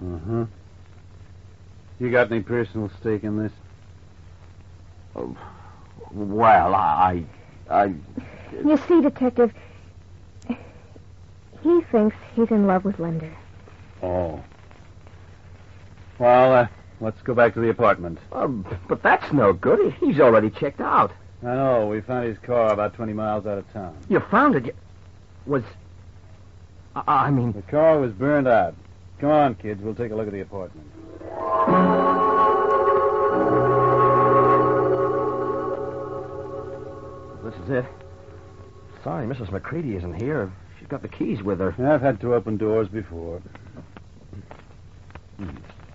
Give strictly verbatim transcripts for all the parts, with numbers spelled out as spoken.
Uh-huh. You got any personal stake in this? Oh, well, I... I... You see, Detective, he thinks he's in love with Linda. Oh. Well, uh, let's go back to the apartment. Uh, but that's no good. He's already checked out. I know. We found his car about twenty miles out of town. You found it? Was... I, I mean... The car was burned out. Come on, kids. We'll take a look at the apartment. This is it. Sorry, Missus McCready isn't here. She's got the keys with her. I've had to open doors before. Oh,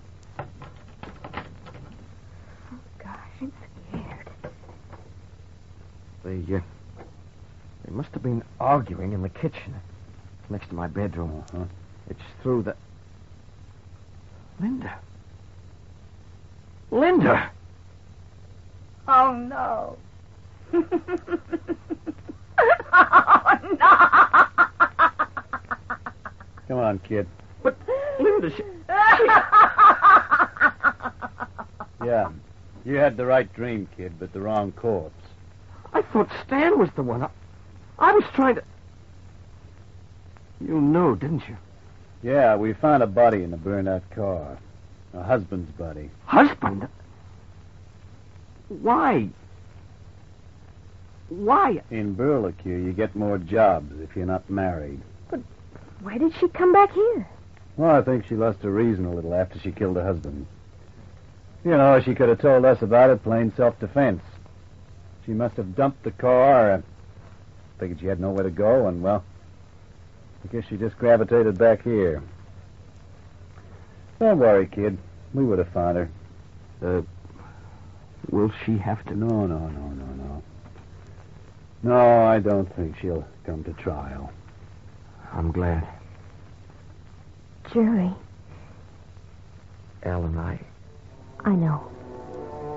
gosh, I'm scared. They, uh, they must have been arguing in the kitchen next to my bedroom. Uh-huh. It's through the... Linda. Linda! Oh, no. Come on, kid. But, Linda, she... Yeah. You had the right dream, kid, but the wrong corpse. I thought Stan was the one. I, I was trying to... You knew, didn't you? Yeah, we found a body in the burned-out car. A husband's body. Husband? Why? Why? In Burlacue, you get more jobs if you're not married. Why did she come back here? Well, I think she lost her reason a little after she killed her husband. You know, she could have told us about it, plain self-defense. She must have dumped the car. Uh, figured she had nowhere to go, and, well, I guess she just gravitated back here. Don't worry, kid. We would have found her. Uh, will she have to... No, no, no, no, no. No, I don't think she'll come to trial. I'm glad. Jerry. Ellen, I... I know.